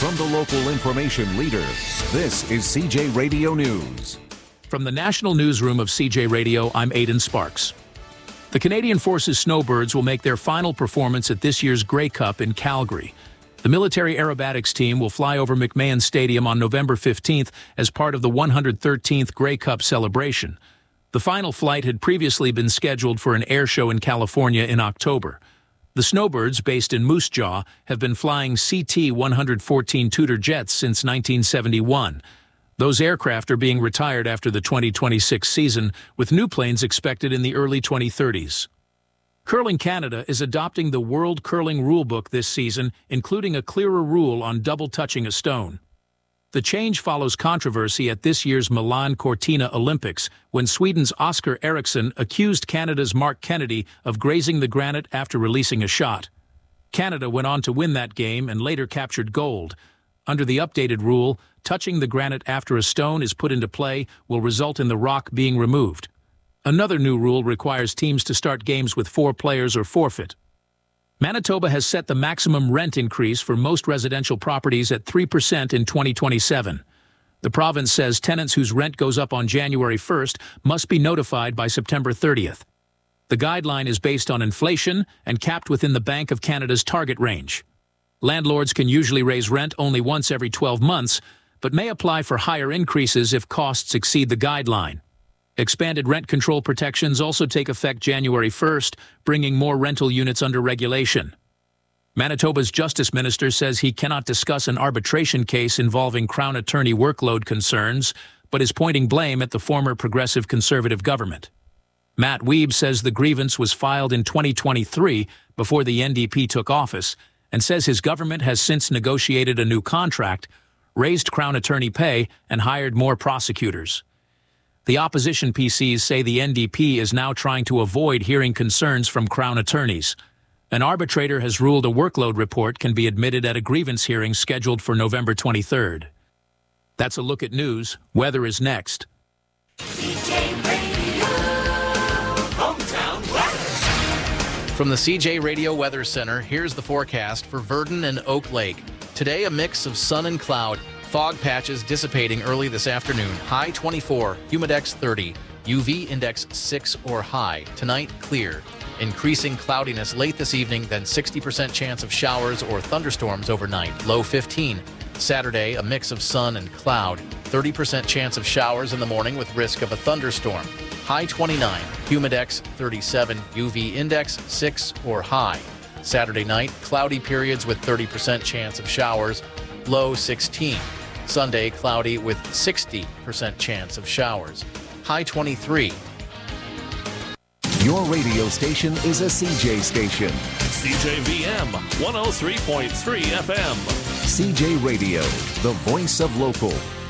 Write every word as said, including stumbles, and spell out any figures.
From the local information leader, this is C J Radio News. From the National Newsroom of C J Radio, I'm Aidan Sparks. The Canadian Forces Snowbirds will make their final performance at this year's Grey Cup in Calgary. The military aerobatics team will fly over McMahon Stadium on November fifteenth as part of the one hundred thirteenth Grey Cup celebration. The final flight had previously been scheduled for an air show in California in October. The Snowbirds, based in Moose Jaw, have been flying C T one fourteen Tudor jets since nineteen seventy-one. Those aircraft are being retired after the twenty twenty-six season, with new planes expected in the early twenty thirties. Curling Canada is adopting the World Curling Rulebook this season, including a clearer rule on double touching a stone. The change follows controversy at this year's Milan Cortina Olympics, when Sweden's Oscar Eriksson accused Canada's Mark Kennedy of grazing the granite after releasing a shot. Canada went on to win that game and later captured gold. Under the updated rule, touching the granite after a stone is put into play will result in the rock being removed. Another new rule requires teams to start games with four players or forfeit. Manitoba has set the maximum rent increase for most residential properties at three percent in twenty twenty-seven. The province says tenants whose rent goes up on January first must be notified by September thirtieth. The guideline is based on inflation and capped within the Bank of Canada's target range. Landlords can usually raise rent only once every twelve months, but may apply for higher increases if costs exceed the guideline. Expanded rent control protections also take effect January first, bringing more rental units under regulation. Manitoba's Justice Minister says he cannot discuss an arbitration case involving Crown Attorney workload concerns, but is pointing blame at the former Progressive Conservative government. Matt Wiebe says the grievance was filed in twenty twenty-three, before the N D P took office, and says his government has since negotiated a new contract, raised Crown Attorney pay, and hired more prosecutors. The opposition P Cs say the N D P is now trying to avoid hearing concerns from Crown attorneys. An arbitrator has ruled a workload report can be admitted at a grievance hearing scheduled for November twenty-third. That's a look at news. Weather is next. C J Radio, hometown weather. From the C J Radio Weather Center, here's the forecast for Virden and Oak Lake. Today, a mix of sun and cloud. Fog patches dissipating early this afternoon. High twenty-four, humidex thirty, U V index six or high. Tonight, clear. Increasing cloudiness late this evening, then sixty percent chance of showers or thunderstorms overnight. Low fifteen. Saturday, a mix of sun and cloud. thirty percent chance of showers in the morning with risk of a thunderstorm. High twenty-nine, humidex thirty-seven, U V index six or high. Saturday night, cloudy periods with thirty percent chance of showers. Low sixteen. Sunday, cloudy with sixty percent chance of showers. High twenty-three. Your radio station is a C J station. C J V M one oh three point three F M. C J Radio, the voice of local.